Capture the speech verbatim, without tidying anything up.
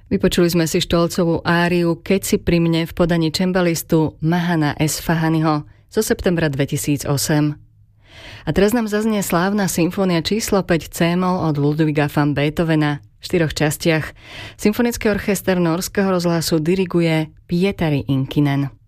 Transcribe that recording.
Vypočuli sme si Štolcovú áriu Keď si pri mne v podaní čembalistu Mahana Esfahaniho zo septembra dvetisícosem. A teraz nám zaznie slávna symfónia číslo päť C-moll od Ludwiga van Beethovena v štyroch častiach. Symfonický orchester Norského rozhlasu diriguje Pietari Inkinen.